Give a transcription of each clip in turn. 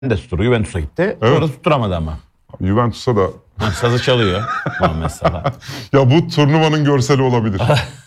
de tutturdu. Juventus'a gitti. Evet. Orada tutturamadı ama. Juventus'a da Sazı çalıyor Muhammed Salah. ya bu turnuvanın görseli olabilir.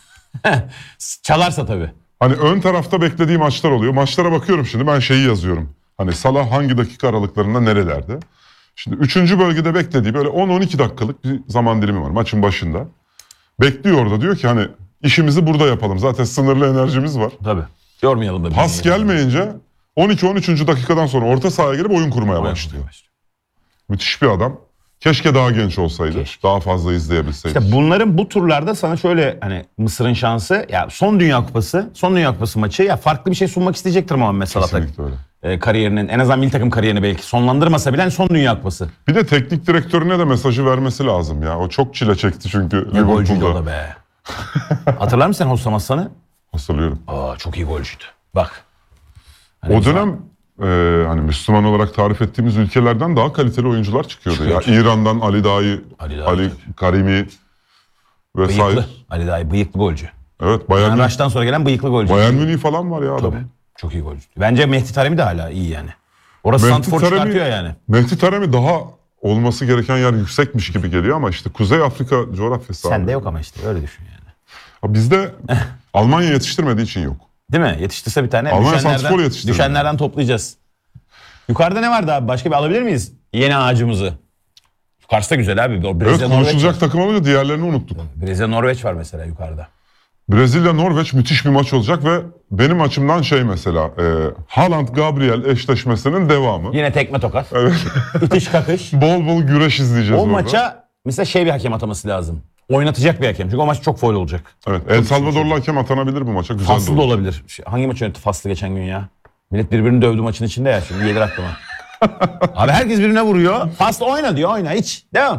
Çalarsa tabii. Hani ön tarafta beklediğim maçlar oluyor. Maçlara bakıyorum şimdi, ben şeyi yazıyorum. Hani Salah hangi dakika aralıklarında nerelerde? Şimdi 3. bölgede beklediği böyle 10-12 dakikalık bir zaman dilimi var maçın başında. Bekliyor orada, diyor ki hani işimizi burada yapalım. Zaten sınırlı enerjimiz var. Tabii. Yormayalım da. Pas gelmeyince 12-13. dakikadan sonra orta sahaya gelip oyun kurmaya başlıyor. Müthiş bir adam. Keşke daha genç olsaydı. Keşke. Daha fazla izleyebilseydik. İşte bunların bu turlarda sana şöyle, hani Mısır'ın şansı ya, son Dünya Kupası maçı ya, farklı bir şey sunmak isteyecektir Muhammed Salah. Kesinlikle öyle. Kariyerinin, en azından milli takım kariyerini belki sonlandırmasa bile son Dünya Kupası. Bir de teknik direktörüne de mesajı vermesi lazım ya. O çok çile çekti çünkü. Ne golcüydü o Liverpool'da. da be. Hatırlar mısın Hossam Hasan'ı? Hatırlıyorum. Aa, çok iyi golcüydü. Bak. O dönem hani Müslüman olarak tarif ettiğimiz ülkelerden daha kaliteli oyuncular çıkıyordu ya. İran'dan Ali Dahi, Ali Karimi vesaire. Bıyıklı. Ali Dahi bıyıklı golcü. Evet, Bayern Raş'tan sonra gelen bıyıklı golcü. Bayern Münih falan var ya adam. Tabii. Çok iyi golcü. Bence Mehdi Taremi de hala iyi yani. Orası santrfor çıkartıyor yani. Mehdi Taremi daha olması gereken yer yüksekmiş gibi geliyor ama işte Kuzey Afrika coğrafyası. Sende yok ama işte öyle düşün yani. Bizde Almanya yetiştirmediği için yok. Değil mi? Yetiştirse bir tane. Almanya santrfor yetiştirdi. Düşenlerden toplayacağız. Yukarıda ne vardı abi? Başka bir alabilir miyiz? Yeni ağacımızı. Yukarısı da güzel abi. Evet, Brezilya, konuşulacak takım olunca diğerlerini unuttuk. Brezilya Norveç var mesela yukarıda. Brezilya Norveç müthiş bir maç olacak ve benim açımdan mesela Haaland Gabriel eşleşmesinin devamı. Yine tekme tokat. Evet. İtiş kakış. Bol bol güreş izleyeceğiz O orada. maça mesela bir hakem ataması lazım. Oynatacak bir hakem. Çünkü o maç çok faul olacak. Evet, El Salvadorlu hakem atanabilir bu maça. Güzel Faslı da olabilir. Hangi maç yönetti Faslı geçen gün ya? Millet birbirini dövdü maçın içinde ya. Şimdi gelir aklıma. Abi herkes birbirine vuruyor. Faslı oyna diyor. Oyna hiç. Devam.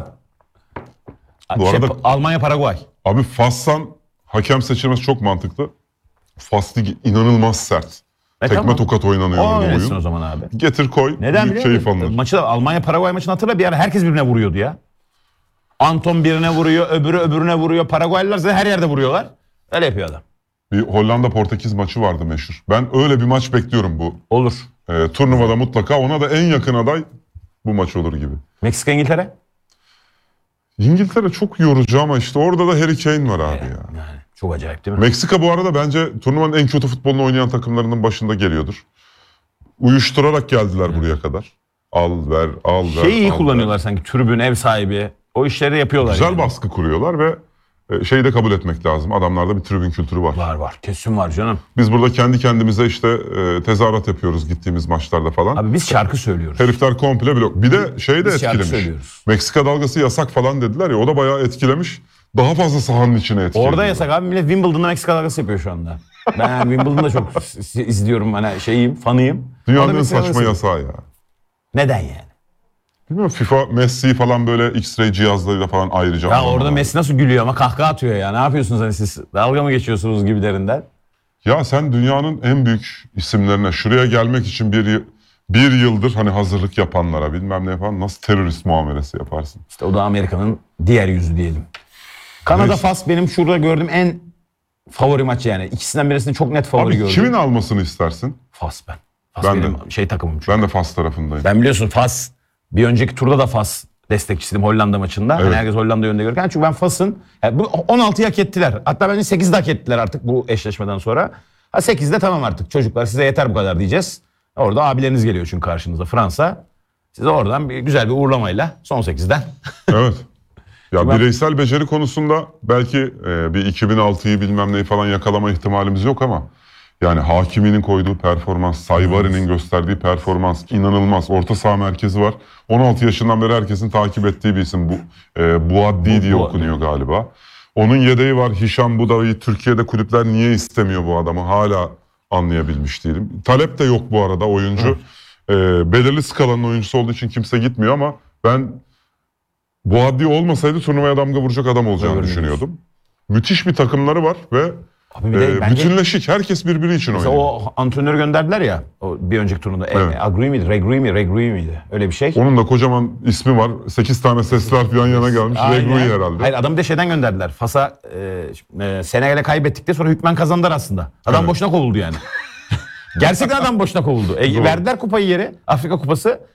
Bu arada Almanya Paraguay. abi Fas'tan hakem seçilmesi çok mantıklı. Fas Ligi inanılmaz sert. Tekme tamam. tokat oynanıyor O orada oynasın oyun. o zaman abi. Getir koy. Neden büyük biliyor keyif musun? alınır. Maçı da Almanya Paraguay maçını hatırla, bir ara herkes birbirine vuruyordu ya. Anton birine vuruyor, öbürü öbürüne vuruyor. Paraguaylılar zaten her yerde vuruyorlar. Öyle yapıyor adam. Bir Hollanda Portekiz maçı vardı meşhur. Ben öyle bir maç bekliyorum bu. Olur. Turnuvada mutlaka ona da en yakın aday bu maç olur gibi. Meksika İngiltere? İngiltere çok yorucu ama işte orada da Harry Kane var abi ya. Yani çok acayip değil mi? Meksika bu arada bence turnuvanın en kötü futbolunu oynayan takımlarının başında geliyordur. Uyuşturarak geldiler buraya kadar. Al ver, al ver. Şeyi iyi al kullanıyorlar ver. sanki, tribün, ev sahibi. O işleri yapıyorlar. Güzel yani. baskı kuruyorlar ve şeyi de kabul etmek lazım. Adamlarda bir tribün kültürü var. Var. Kesin var canım. Biz burada kendi kendimize işte tezahürat yapıyoruz gittiğimiz maçlarda falan. Abi biz şarkı söylüyoruz. Herifler komple blok. Bir de şey de Biz şarkı etkilemiş. söylüyoruz. Meksika dalgası yasak falan dediler ya, o da bayağı etkilemiş. Daha fazla sahanın içine etkiledi. Orada yasak abi. Millet Wimbledon'da Meksika dalgası yapıyor şu anda. Ben yani Wimbledon'da çok izliyorum. Hani fanıyım. Dünyanın Orada en Meksika saçma dalgası. yasağı ya. Neden yani? Bilmiyorum, FIFA Messi'yi falan böyle X-ray cihazlarıyla falan ayrıca. Ya orada Messi nasıl gülüyor ama kahkaha atıyor ya. Ne yapıyorsunuz hani siz? Dalga mı geçiyorsunuz gibilerinden? Ya sen dünyanın en büyük isimlerine şuraya gelmek için bir yıldır hani hazırlık yapanlara bilmem ne falan nasıl terörist muamelesi yaparsın? İşte o da Amerika'nın diğer yüzü diyelim. Kanada Neyse. Fas benim şurada gördüğüm en favori maç yani. İkisinden birisini çok net favori Abi gördüm. kimin almasını istersin? Fas ben. Fas Ben benim de. takımım çünkü. Ben de Fas tarafındayım. Ben biliyorsun Fas, bir önceki turda da Fas destekçisiydim Hollanda maçında. Evet. Hani herkes Hollanda yönünde görürken. Çünkü ben Fas'ın, yani bu 16'yı hak ettiler. Hatta bence 8'de hak ettiler artık bu eşleşmeden sonra. 8'de tamam artık çocuklar, size yeter bu kadar diyeceğiz. Orada abileriniz geliyor çünkü karşınıza, Fransa. Size oradan güzel bir uğurlamayla son 8'den. Evet. Ya Ben- bireysel beceri konusunda belki bir 2006'yı bilmem neyi falan yakalama ihtimalimiz yok ama yani Hakimi'nin koyduğu performans, Sayvari'nin gösterdiği performans inanılmaz. Orta saha merkezi var. 16 yaşından beri herkesin takip ettiği bir isim. Buaddi diye okunuyor galiba. Onun yedeği var, Hişam Budavi. Türkiye'de kulüpler niye istemiyor bu adamı hala anlayabilmiş değilim. Talep de yok bu arada oyuncu. Belirli skalanın oyuncusu olduğu için kimse gitmiyor ama ben Buaddi olmasaydı turnuvaya damga vuracak adam olacağını Öyle düşünüyordum. Müthiş bir takımları var ve Abi bir de bence bütünleşik. Herkes birbiri için mesela oynuyor. o antrenörü gönderdiler ya o bir önceki turnunda. Evet. Agri miydi? Regui miydi? Öyle bir şey. Onun da kocaman ismi var. 8 tane sesli harf yan yana gelmiş. Aynen. Regui herhalde. Hayır, adamı da şeyden gönderdiler. Fas'a Senegal'e kaybettikten sonra hükmen kazandılar aslında. Adam Evet. boşuna kovuldu yani. Gerçekten adam boşuna kovuldu. Verdiler kupayı yere. Afrika kupası.